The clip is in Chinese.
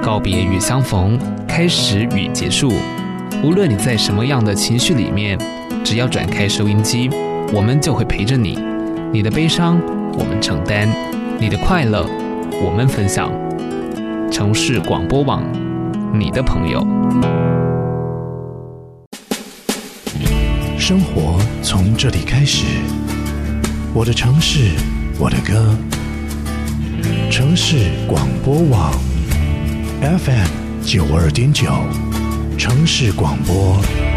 告别与相逢，开始与结束。无论你在什么样的情绪里面，只要转开收音机，我们就会陪着你。你的悲伤，我们承担；你的快乐，我们分享。城市广播网，你的朋友。 生活从这里开始，我的城市，我的歌。城市广播网 FM 92.9，城市广播。